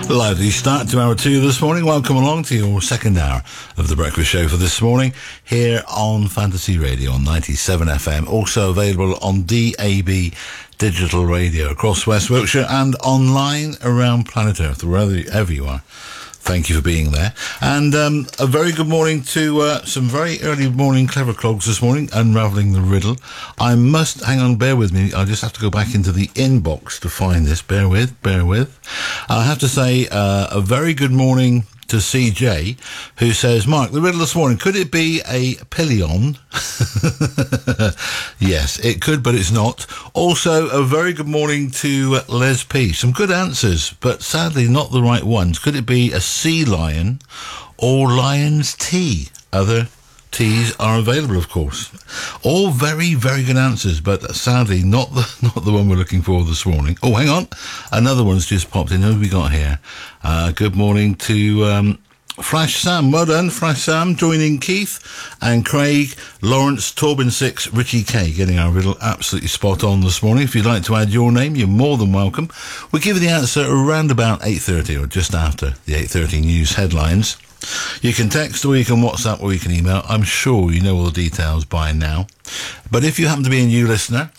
Lively start to hour 2 this morning. Welcome along to your second hour of the breakfast show for this morning here on Fantasy Radio on 97 FM. Also available on DAB digital radio across West Wiltshire and online around planet Earth, wherever you are. Thank you for being there. And a very good morning to some very early morning clever clogs this morning, unravelling the riddle. I must, hang on, bear with me. I just have to go back into the inbox to find this. Bear with. I have to say a very good morning to CJ, who says, Mark, the riddle this morning, could it be a pillion? Yes, it could, but it's not. Also, a very good morning to Les P. Some good answers, but sadly not the right ones. Could it be a sea lion or lion's tea? Other teas are available, of course. All very, very good answers, but sadly not the one we're looking for this morning. Oh, hang on. Another one's just popped in. Who have we got here? Good morning to Flash Sam. Well done, Flash Sam, joining Keith and Craig, Lawrence, Torben 6, Richie K, getting our riddle absolutely spot on this morning. If you'd like to add your name, you're more than welcome. We'll give you the answer around about 8:30 or just after the 8:30 news headlines. You can text or you can WhatsApp or you can email. I'm sure you know all the details by now. But if you happen to be a new listener,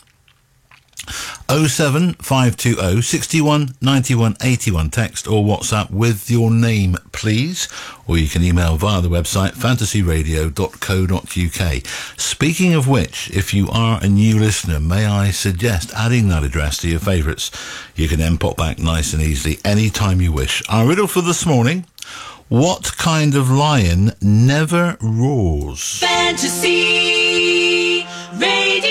07520 61 91 81, text or WhatsApp with your name, please. Or you can email via the website fantasyradio.co.uk. Speaking of which, if you are a new listener, may I suggest adding that address to your favourites. You can then pop back nice and easily anytime you wish. Our riddle for this morning: what kind of lion never roars? Fantasy Radio.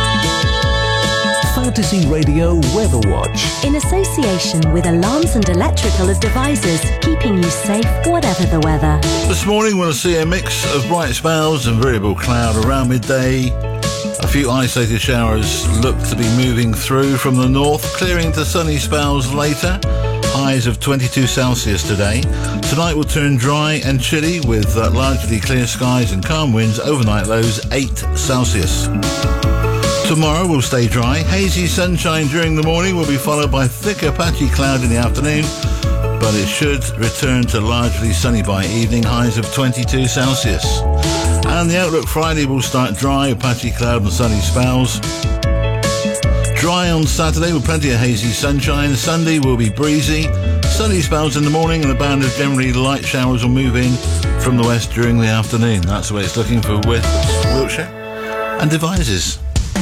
Fantasy Radio Weather Watch. In association with Alarms and Electrical Devices, keeping you safe whatever the weather. This morning we'll see a mix of bright spells and variable cloud around midday. A few isolated showers look to be moving through from the north, clearing to sunny spells later. Highs of 22 Celsius today. Tonight will turn dry and chilly with largely clear skies and calm winds. Overnight lows 8 Celsius. Tomorrow will stay dry. Hazy sunshine during the morning will be followed by thicker patchy cloud in the afternoon, but it should return to largely sunny by evening. Highs of 22 Celsius. And the outlook Friday will start dry, patchy cloud and sunny spells. Dry on Saturday with plenty of hazy sunshine. Sunday will be breezy. Sunny spells in the morning and a band of generally light showers will move in from the west during the afternoon. That's the way it's looking for Wiltshire and Devizes.